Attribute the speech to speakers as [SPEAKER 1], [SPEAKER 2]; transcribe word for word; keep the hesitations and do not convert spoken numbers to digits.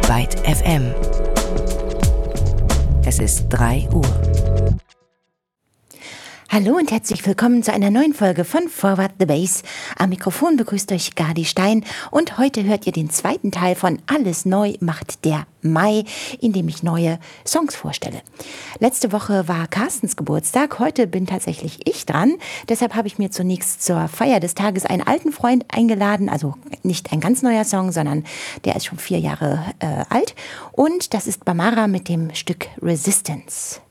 [SPEAKER 1] Byte F M. Es ist drei Uhr.
[SPEAKER 2] Hallo und herzlich willkommen zu einer neuen Folge von Forward the Bass. Am Mikrofon begrüßt euch Gadi Stein und heute hört ihr den zweiten Teil von Alles neu macht der Mai, in dem ich neue Songs vorstelle. Letzte Woche war Carstens Geburtstag, heute bin tatsächlich ich dran. Deshalb habe ich mir zunächst zur Feier des Tages einen alten Freund eingeladen, also nicht ein ganz neuer Song, sondern der ist schon vier Jahre äh, alt. Und das ist Bamara mit dem Stück Resistance.